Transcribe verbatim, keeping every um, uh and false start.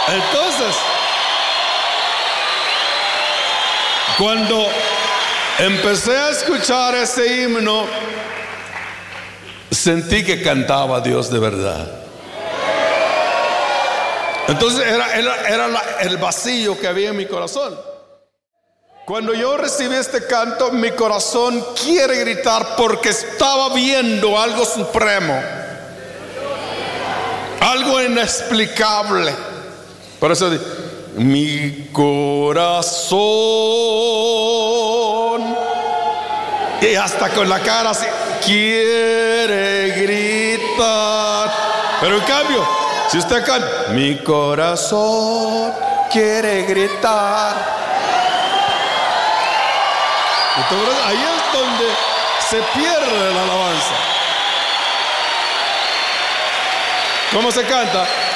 Entonces, cuando empecé a escuchar ese himno, sentí que cantaba a Dios de verdad. Entonces era, era, era la, el vacío que había en mi corazón. Cuando yo recibí este canto, mi corazón quiere gritar porque estaba viendo algo supremo, algo inexplicable. Por eso digo, mi corazón, y hasta con la cara así, quiere gritar. Pero en cambio, si usted canta, mi corazón quiere gritar, entonces ahí es donde se pierde la alabanza. ¿Cómo se canta?